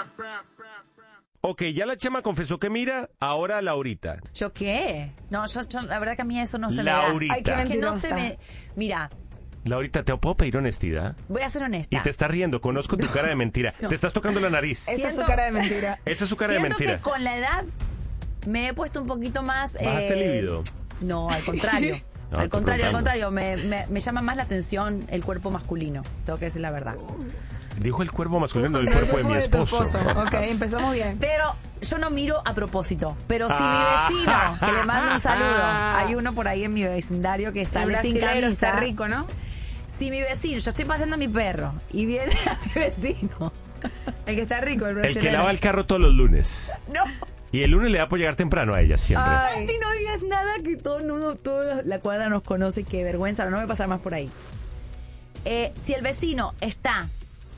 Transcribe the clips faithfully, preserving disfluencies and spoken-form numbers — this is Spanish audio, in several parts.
Ok, ya la Chema confesó que mira, ahora Laurita. ¿Yo qué? No, yo, yo la verdad que a mí eso no se Laurita. me da. Ay, que no se me... Mira, Laurita, ¿te puedo pedir honestidad? voy a ser honesta. Y te estás riendo, conozco tu cara de mentira. No. Te estás tocando la nariz. Esa Siento- es su cara de mentira. Esa es su cara de Siento mentira. que con la edad me he puesto un poquito más... ¿Bajaste el líbido? No, al contrario. No, al estoy contrario, al preguntando. contrario. Me, me, me llama más la atención el cuerpo masculino. Tengo que decir la verdad. Dijo el cuerpo masculino del cuerpo de mi tu esposo. Ok, empezamos bien. Pero yo no miro a propósito. Pero si Ah. mi vecino, que le mando un saludo, hay uno por ahí en mi vecindario que El sale sin brasilero camisa. está rico, ¿no? Si mi vecino, yo estoy pasando a mi perro y viene a mi vecino. El que está rico, el El brasileño. que lava el carro todos los lunes. No. Y el lunes le da por llegar temprano a ella siempre. Ay. Andy, no digas nada que todo el mundo, toda la cuadra nos conoce. Qué vergüenza, no me voy a pasar más por ahí. Eh, si el vecino está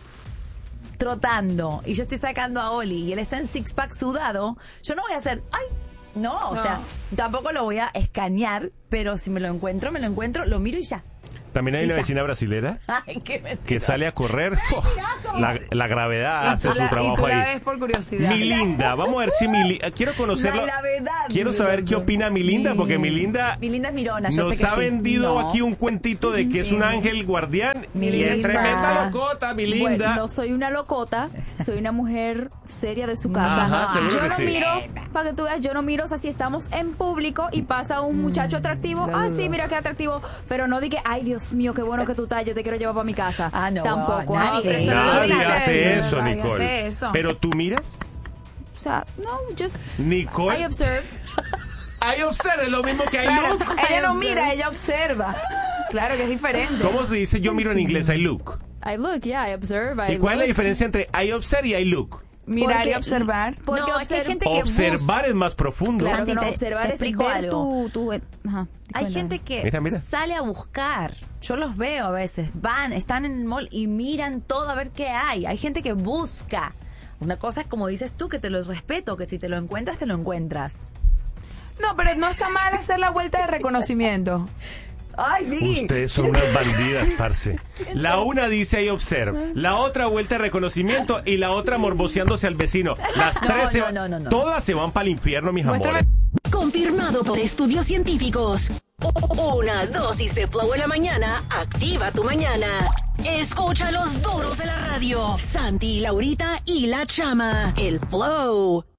trotando y yo estoy sacando a Oli y él está en six pack sudado, yo no voy a hacer, ay, no, o No. sea, tampoco lo voy a escanear, pero si me lo encuentro, me lo encuentro, lo miro y ya. También hay una Ella. vecina brasilera Ay, qué mentira. que sale a correr. La, la gravedad Y hace tú, su la, y trabajo tú la ahí. ves por curiosidad. Mi linda, vamos a ver si mi li- quiero conocerlo. La gravedad, Quiero mi saber linda. qué opina mi linda, porque mi linda Mi linda es Mirona, yo sé nos que ha sí. vendido No. aquí un cuentito de que es un ángel guardián Mi y es linda. tremenda locota, mi linda. Bueno, no soy una locota, soy una mujer seria de su casa. Ajá, seguro yo que no sí. miro, para que tú veas, yo no miro, o sea, si estamos en público y pasa un muchacho atractivo, lo ah, dudo. sí, mira qué atractivo, pero no di que, ay, Dios mío, qué bueno que tú estás, yo te quiero llevar para mi casa. Ah, no, Tampoco nadie. así. Eso no lo Nadie dice hace eso, eso, nadie Nicole. hace eso. Pero tú miras, O sea, no, just, Nicole. I observe. Ahí observa, es lo mismo que hay Claro, look. ella no mira, ella observa. Claro que es diferente. ¿Cómo se dice yo miro en inglés? I look. I look, yeah, I observe. I ¿Y cuál es la look. diferencia entre I observe y I look? Mirar y Porque- observar. Porque No, es que hay observ- gente que Observar es más profundo. Claro Santi, que no, te- observar te es explico ver algo. tu, tu, ajá, Hay cuéntame. gente que Mira, mira. sale a buscar. Yo los veo a veces. Van, están en el mall y miran todo a ver qué hay. Hay gente que busca. Una cosa es como dices tú, que te lo respeto, que si te lo encuentras, te lo encuentras. No, pero no está mal hacer la vuelta de reconocimiento. Ay, Vicky. Ustedes son unas bandidas, parce. La una dice I observe, la otra vuelta de reconocimiento y la otra morboseándose al vecino. Las No, tres se no, van- no, no, no. todas se van para el infierno, mis Muéstrame. amores. Confirmado por estudios científicos. Una dosis de Flow en la mañana activa tu mañana. Escucha los duros de la radio. Santi, Laurita y la Chama. El Flow.